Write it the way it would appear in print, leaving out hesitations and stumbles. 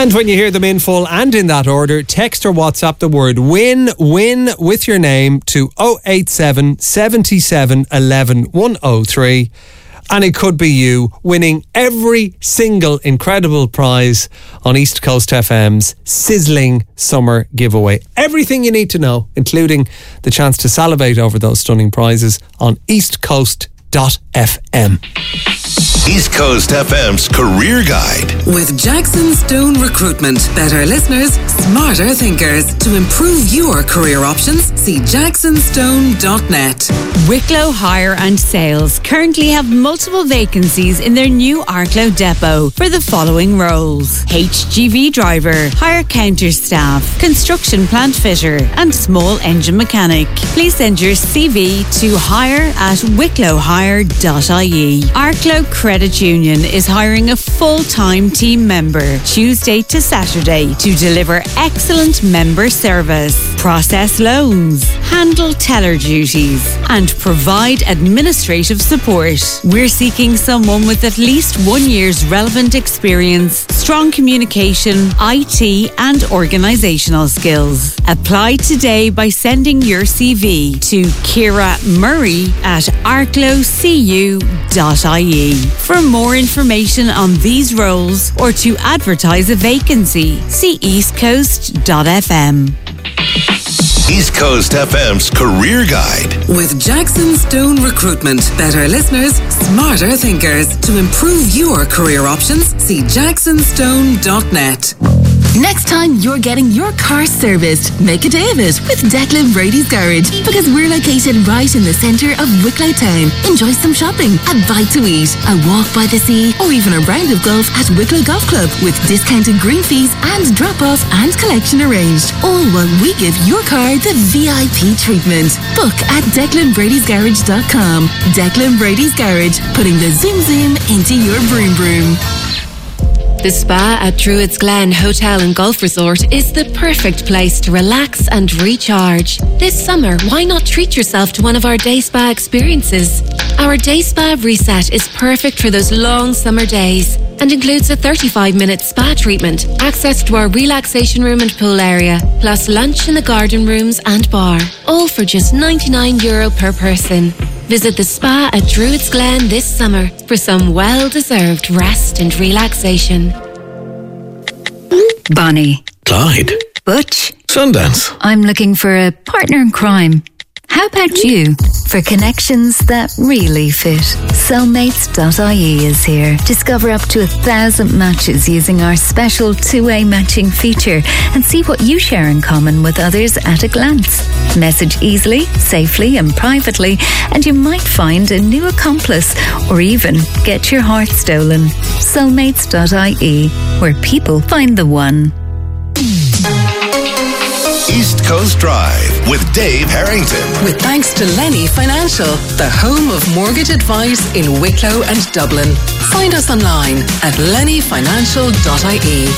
And when you hear them in full and in that order, text or WhatsApp the word win with your name to 087 77 11 103. And it could be you winning every single incredible prize on East Coast FM's sizzling summer giveaway. Everything you need to know, including the chance to salivate over those stunning prizes on eastcoast.fm. East Coast FM's Career Guide. With Jackson Stone Recruitment. Better listeners, smarter thinkers. To improve your career options, see jacksonstone.net. Wicklow Hire and Sales currently have multiple vacancies in their new Arklow depot for the following roles: HGV driver, hire counter staff, construction plant fitter and small engine mechanic. Please send your CV to hire@wicklowhire.ie. Arklow Credit Union is hiring a full-time team member Tuesday to Saturday to deliver excellent member service, process loans, handle teller duties and provide administrative support. We're seeking someone with at least 1 year's relevant experience, strong communication, IT and organisational skills. Apply today by sending your CV to Ciara Murray at arklowcu.ie. For more information on these roles or to advertise a vacancy, see eastcoast.fm. East Coast FM's Career Guide. With Jackson Stone Recruitment. Better listeners, smarter thinkers. To improve your career options, see jacksonstone.net. Next time you're getting your car serviced, make a day of it with Declan Brady's Garage, because we're located right in the centre of Wicklow Town. Enjoy some shopping, a bite to eat, a walk by the sea, or even a round of golf at Wicklow Golf Club with discounted green fees and drop-off and collection arranged. All while we give your car the VIP treatment. Book at DeclanBrady'sGarage.com. Declan Brady's Garage, putting the zoom zoom into your broom broom. The spa at Druids Glen Hotel and Golf Resort is the perfect place to relax and recharge. This summer, why not treat yourself to one of our day spa experiences? Our day spa reset is perfect for those long summer days and includes a 35-minute spa treatment, access to our relaxation room and pool area, plus lunch in the garden rooms and bar, all for just €99 per person. Visit the spa at Druids Glen this summer for some well-deserved rest and relaxation. Bonnie. Clyde. Butch. Sundance. I'm looking for a partner in crime. How about you? For connections that really fit, Soulmates.ie is here. Discover up to 1,000 matches using our special two-way matching feature and see what you share in common with others at a glance. Message easily, safely and privately, and you might find a new accomplice or even get your heart stolen. Soulmates.ie, where people find the one. East Coast Drive with Dave Harrington. With thanks to Lenny Financial, the home of mortgage advice in Wicklow and Dublin. Find us online at lennyfinancial.ie.